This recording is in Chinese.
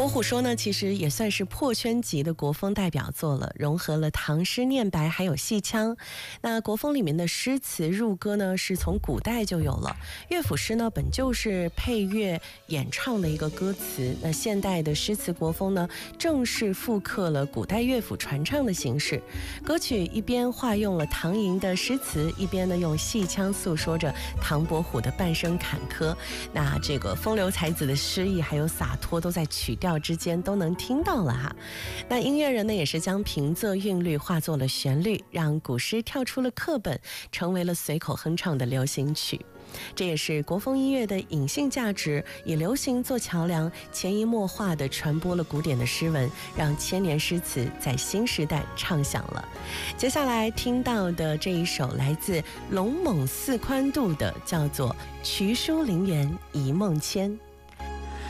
伯虎说呢，其实也算是破圈级的国风代表作了，融合了唐诗念白还有戏腔。那国风里面的诗词入歌呢，是从古代就有了。乐府诗呢，本就是配乐演唱的一个歌词。那现代的诗词国风呢，正是复刻了古代乐府传唱的形式。歌曲一边化用了唐寅的诗词，一边呢用戏腔诉说着唐伯虎的半生坎坷。那这个风流才子的诗意还有洒脱，都在曲调之间都能听到了哈。那音乐人呢，也是将平仄韵律化作了旋律，让古诗跳出了课本，成为了随口哼唱的流行曲。这也是国风音乐的隐性价值，以流行做桥梁，潜移默化地传播了古典的诗文，让千年诗词在新时代唱响了。接下来听到的这一首来自龙猛四宽度的，叫做《渠书林园一梦牵》。